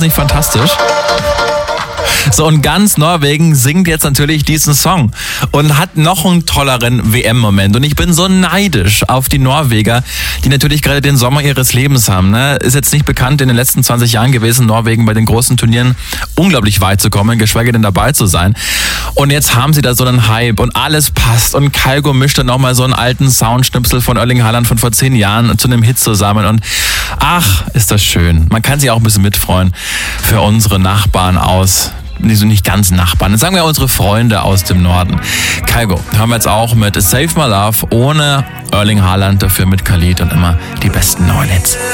nicht fantastisch? So, und ganz Norwegen singt jetzt natürlich diesen Song und hat noch einen tolleren WM-Moment. Und ich bin so neidisch auf die Norweger, die natürlich gerade den Sommer ihres Lebens haben. Ne? Ist jetzt nicht bekannt in den letzten 20 Jahren gewesen, Norwegen bei den großen Turnieren unglaublich weit zu kommen, geschweige denn dabei zu sein. Und jetzt haben sie da so einen Hype und alles passt. Und Kygo mischt dann nochmal so einen alten Soundschnipsel von Erling Haaland von vor 10 Jahren zu einem Hit zusammen. Und ach, ist das schön. Man kann sich auch ein bisschen mitfreuen für unsere Nachbarn aus. Nicht ganz Nachbarn, sagen wir unsere Freunde aus dem Norden. Kygo hören wir jetzt auch mit Save My Love ohne Erling Haaland, dafür mit Khalid und immer die besten neuen Hits.